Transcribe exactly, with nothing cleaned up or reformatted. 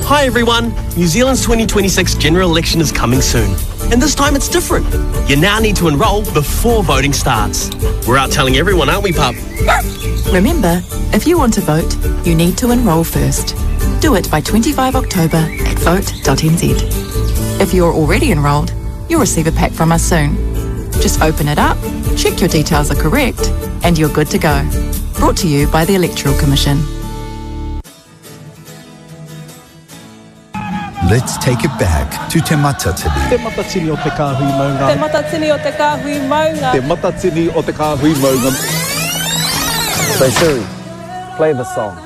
Hi everyone, New Zealand's twenty twenty-six general election is coming soon. And this time it's different. You now need to enrol before voting starts. We're out telling everyone, aren't we, pup? Remember, if you want to vote, you need to enrol first. Do it by twenty-fifth of October at vote dot n z. If you're already enrolled, you'll receive a pack from us soon. Just open it up, check your details are correct, and you're good to go. Brought to you by the Electoral Commission. Let's take it back to Te Matatini. Te matatini o te kāhui maunga. Te matatini o te kāhui maunga. Te matatini o te kāhui maunga. So Siri, play the song.